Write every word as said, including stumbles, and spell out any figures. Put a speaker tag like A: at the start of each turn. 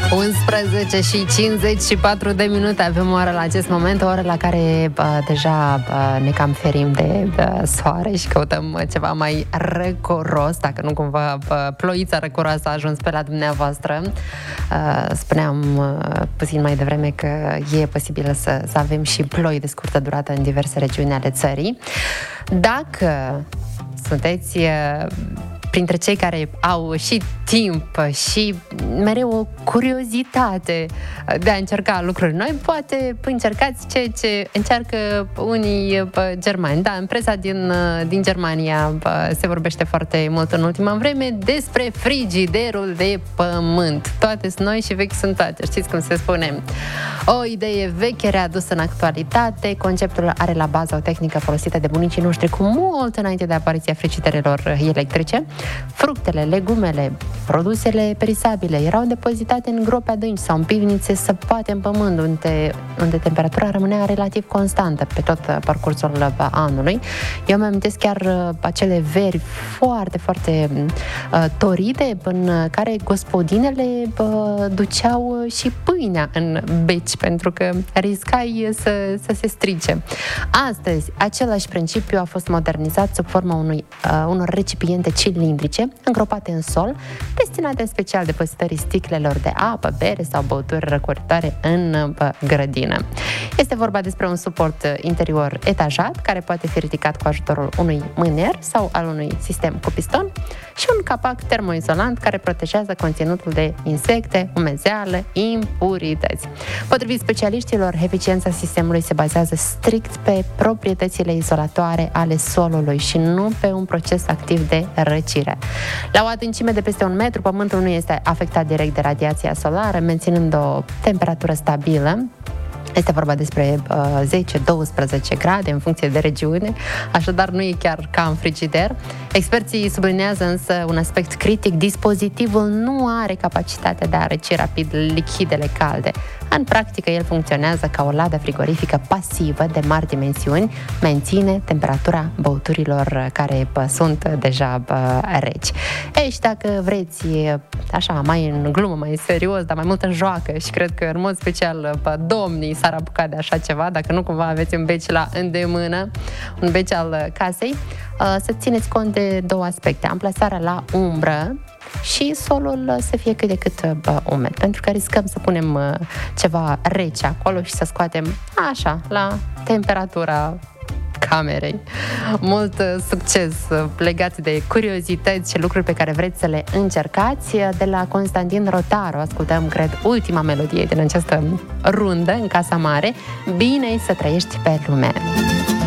A: unsprezece și cincizeci și patru de minute avem o oră la acest moment, o oră la care bă, deja bă, ne cam ferim de bă, soare și căutăm ceva mai răcoros, dacă nu cumva bă, ploița răcoroasă a ajuns pe la dumneavoastră. Uh, spuneam uh, puțin mai devreme că e posibil să, să avem și ploi de scurtă durată în diverse regiuni ale țării. Dacă sunteți uh, printre cei care au și timp și mereu o curiozitate de a încerca lucruri noi, poate încercați ceea ce încearcă unii germani. Da, în presa din, din Germania se vorbește foarte mult în ultima vreme despre frigiderul de pământ. Toate sunt noi și vechi sunt toate. Știți cum se spune? O idee veche readusă în actualitate. Conceptul are la bază o tehnică folosită de bunicii noștri cu mult înainte de apariția frigiderelor electrice. Fructele, legumele, produsele perisabile erau depozitate în gropi adânci sau în pivnițe săpate în pământ, unde, unde temperatura rămânea relativ constantă pe tot parcursul anului. Eu îmi amintesc chiar acele veri foarte, foarte uh, toride, în care gospodinele uh, duceau și pâinea în beci, pentru că riscai să, să se strice. Astăzi, același principiu a fost modernizat sub forma unui, uh, unor recipiente cilindrice îngropate în sol, destinate în special depozitării sticlelor de apă, bere sau băuturi răcoritoare în grădină. Este vorba despre un suport interior etajat, care poate fi ridicat cu ajutorul unui mâner sau al unui sistem cu piston și un capac termoizolant care protejează conținutul de insecte, umezeală, impurități. Potrivit specialiștilor, eficiența sistemului se bazează strict pe proprietățile izolatoare ale solului și nu pe un proces activ de răcire. La o adâncime de peste un metru, pământul nu este afectat direct de radiația solară, menținând o temperatură stabilă. Este vorba despre uh, zece doisprezece grade în funcție de regiune, așadar nu e chiar ca în frigider. Experții sublinează însă un aspect critic: dispozitivul nu are capacitatea de a răci rapid lichidele calde. În practică, el funcționează ca o ladă frigorifică pasivă de mari dimensiuni, menține temperatura băuturilor care bă, sunt deja bă, reci. Ei, și dacă vreți, așa, mai în glumă, mai serios, dar mai mult în joacă, și cred că în mod special bă, domnii s-ar apuca de așa ceva, dacă nu cumva aveți un beci la îndemână, un beci al casei, să țineți cont de două aspecte: amplasarea la umbră și solul să fie cât de cât bă, umed, pentru că riscăm să punem uh, ceva rece acolo și să scoatem așa, la temperatura camerei. Mult uh, succes uh, legat de curiozități și lucruri pe care vreți să le încercați. De la Constantin Rotaru ascultăm, cred, ultima melodie din această rundă în Casa Mare, Bine să trăiești pe lume.